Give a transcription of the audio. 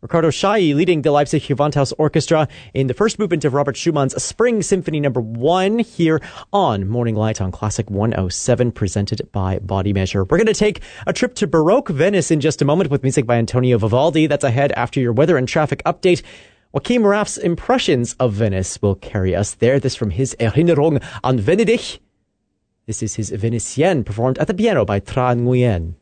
Ricardo Schai leading the Leipzig Gewandhaus Orchestra in the first movement of Robert Schumann's Spring Symphony No. 1 here on Morning Light on Classic 107, presented by Body Measure. We're going to take a trip to Baroque Venice in just a moment with music by Antonio Vivaldi. That's ahead after your weather and traffic update. Joachim Raff's impressions of Venice will carry us there. This from his Erinnerung an Venedig. This is his Venetienne, performed at the piano by Tra Nguyen.